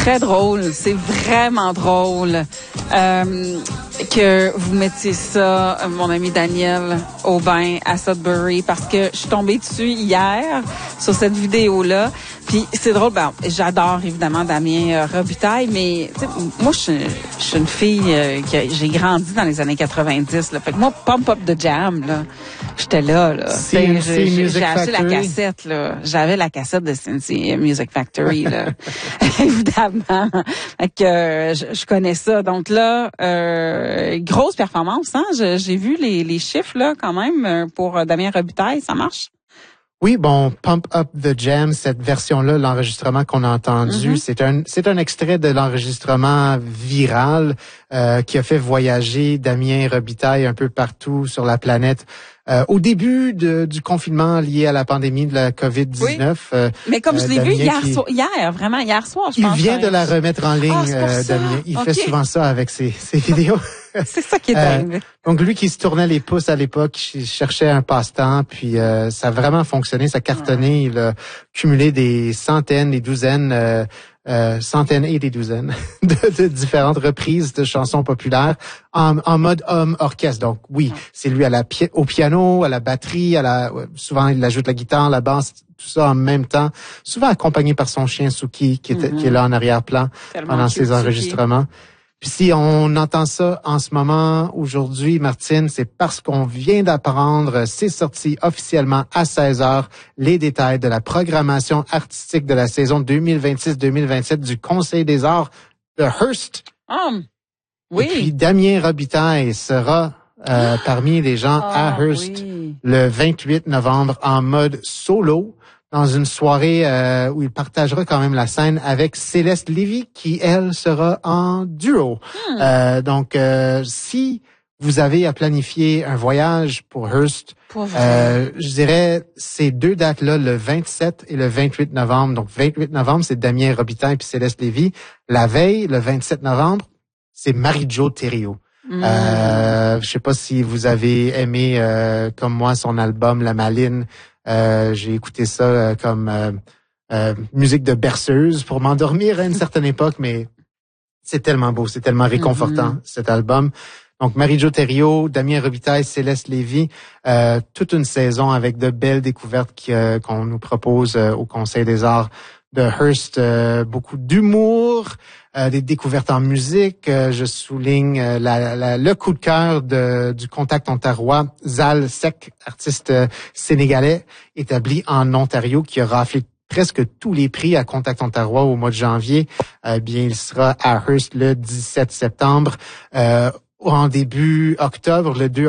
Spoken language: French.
très drôle, c'est vraiment drôle que vous mettiez ça, mon ami Daniel Aubin, à Sudbury, parce que je suis tombée dessus hier sur cette vidéo-là. Puis c'est drôle, j'adore évidemment Damien Robitaille, mais moi je suis une fille j'ai grandi dans les années 90. Là. Fait que moi, Pump Up the Jam, là, j'étais là. J'ai acheté la cassette, là. J'avais la cassette de CNC Music Factory, là. Évidemment. Fait que je connais ça. Donc là, grosse performance, hein. J'ai vu les chiffres là quand même pour Damien Robitaille, ça marche? Oui, bon, Pump Up the Jam, cette version-là, l'enregistrement qu'on a entendu, c'est un extrait de l'enregistrement viral qui a fait voyager Damien Robitaille un peu partout sur la planète. Au début du confinement lié à la pandémie de la COVID-19. Oui. Mais comme je l'ai vu hier soir, je pense. Il vient de la remettre en ligne, Damien. Il fait souvent ça avec ses vidéos. C'est ça qui est dingue. Donc lui qui se tournait les pouces à l'époque, il cherchait un passe-temps, puis ça a vraiment fonctionné, ça a cartonné. Il a cumulé des centaines, des douzaines, centaines et des douzaines de différentes reprises de chansons populaires en mode homme-orchestre. Donc oui, c'est lui au piano, à la batterie, souvent il ajoute la guitare, la basse, tout ça en même temps, souvent accompagné par son chien Suki qui est là en arrière-plan pendant ses enregistrements. Puis si on entend ça en ce moment, aujourd'hui, Martine, c'est parce qu'on vient d'apprendre, c'est sorti officiellement à 16h, les détails de la programmation artistique de la saison 2026-2027 du Conseil des arts de Hearst. Oui. Et puis Damien Robitaille sera parmi les gens à Hearst le 28 novembre en mode solo, dans une soirée où il partagera quand même la scène avec Céleste Lévy, qui, elle, sera en duo. Donc, si vous avez à planifier un voyage pour Hearst, je dirais ces deux dates-là, le 27 et le 28 novembre. Donc, 28 novembre, c'est Damien Robitaille puis Céleste Lévy. La veille, le 27 novembre, c'est Marie-Jo Thériault. Je sais pas si vous avez aimé, comme moi, son album La Maline. J'ai écouté ça comme musique de berceuse pour m'endormir à une certaine époque, mais c'est tellement beau, c'est tellement réconfortant, cet album. Donc, Marie-Jo Thériault, Damien Robitaille, Céleste Lévy, toute une saison avec de belles découvertes qu'on nous propose au Conseil des arts de Hearst. Beaucoup d'humour, des découvertes en musique. Je souligne le coup de cœur du Contact ontarois, Zal Sek, artiste sénégalais établi en Ontario, qui a raflé presque tous les prix à Contact ontarois au mois de janvier. Bien, il sera à Hearst le 17 septembre. En début octobre, le 2